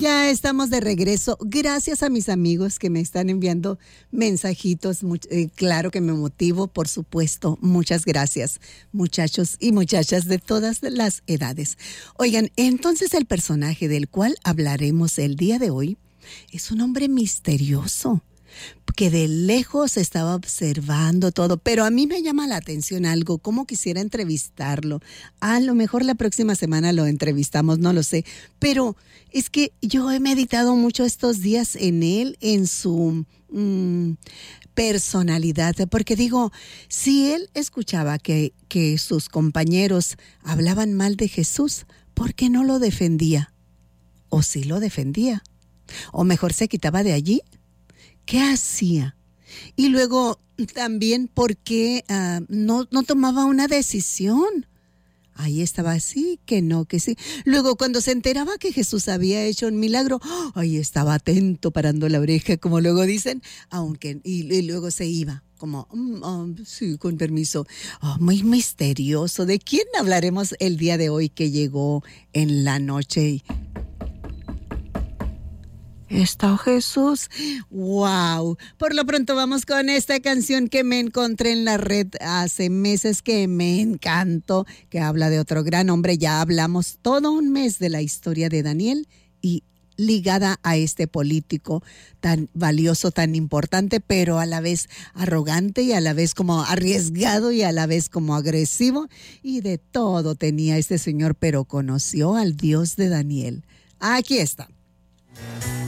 Ya estamos de regreso. Gracias a mis amigos que me están enviando mensajitos. Claro que me motivo, por supuesto. Muchas gracias, muchachos y muchachas de todas las edades. Oigan, entonces el personaje del cual hablaremos el día de hoy es un hombre misterioso que de lejos estaba observando todo, pero a mí me llama la atención algo, cómo quisiera entrevistarlo. A lo mejor la próxima semana lo entrevistamos, no lo sé, pero es que yo he meditado mucho estos días en él, en su personalidad, porque digo, si él escuchaba que sus compañeros hablaban mal de Jesús, ¿por qué no lo defendía? ¿O sí lo defendía? ¿O mejor se quitaba de allí? ¿Qué hacía? Y luego también, ¿por qué no tomaba una decisión? Ahí estaba así, que no, que sí. Luego, cuando se enteraba que Jesús había hecho un milagro, ahí estaba atento, parando la oreja, como luego dicen, y luego se iba, como, sí, con permiso. Muy misterioso. ¿De quién hablaremos el día de hoy que llegó en la noche? ¿Está Jesús? ¡Wow! Por lo pronto vamos con esta canción que me encontré en la red hace meses, que me encantó, que habla de otro gran hombre. Ya hablamos todo un mes de la historia de Daniel y ligada a este político tan valioso, tan importante, pero a la vez arrogante y a la vez como arriesgado y a la vez como agresivo. Y de todo tenía este señor, pero conoció al Dios de Daniel. Aquí está.